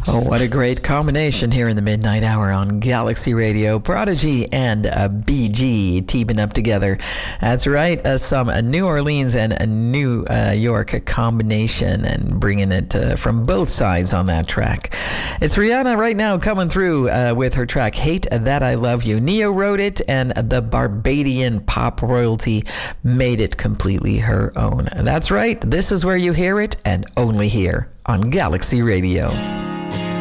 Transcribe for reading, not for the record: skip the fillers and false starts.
Oh, what a great combination here in the midnight hour on Galaxy Radio. Prodigy and BG teaming up together. That's right, some New Orleans and a New York combination and bringing it from both sides on that track. It's Rihanna right now coming through with her track Hate That I Love You. Neo wrote it and the Barbadian pop royalty made it completely her own. That's right, this is where you hear it and only here on Galaxy Radio.